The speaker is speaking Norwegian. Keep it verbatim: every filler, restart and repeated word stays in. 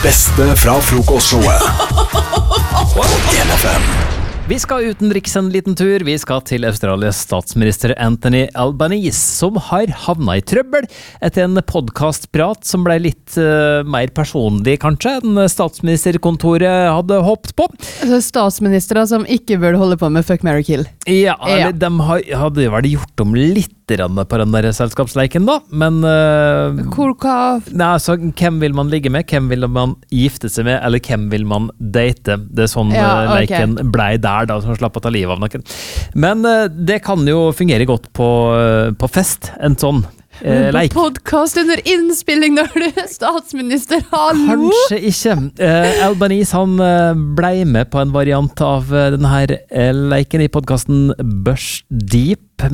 beste fra frokostshowet på en F M. Vi skal utenriks en liten tur. Vi skal til Australias statsminister Anthony Albanese, som har havna i trøbbel etter en podcastprat som ble litt uh, mer personlig, kanskje, enn statsministerkontoret hadde håpet på. Altså statsministere som ikke burde holde på med fuck, marry, kill. Ja, eller Ja. de har, hadde vel gjort om litt på den der selskapsleiken da, men uh, Hvor, hva? nei, altså, hvem vil man ligge med, hvem vil man gifte seg med, eller hvem vil man date? Det er sånn Ja, uh, ok. leiken blei der da, som slapp å ta livet av noen. Men uh, det kan jo fungere godt på, uh, på fest, en sånn uh, leik. På podcast under innspilling når du er statsminister, hallo? Kanskje ikke. Uh, Albanese han uh, blei med på en variant av uh, denne her uh, leiken i podcasten Bush Deep,